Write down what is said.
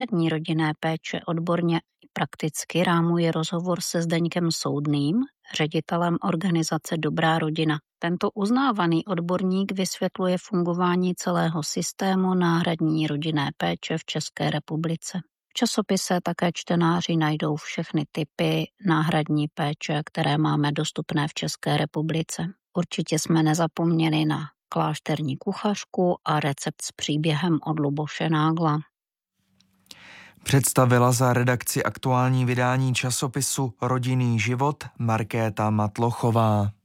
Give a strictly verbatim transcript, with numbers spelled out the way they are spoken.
náhradní rodinné péče odborně i prakticky rámuje rozhovor se Zdeňkem Soudným, ředitelem organizace Dobrá rodina. Tento uznávaný odborník vysvětluje fungování celého systému náhradní rodinné péče v České republice. V časopise také čtenáři najdou všechny typy náhradní péče, které máme dostupné v České republice. Určitě jsme nezapomněli na klášterní kuchařku a recept s příběhem od Luboše Nágla. Představila za redakci aktuální vydání časopisu Rodinný život Markéta Matlochová.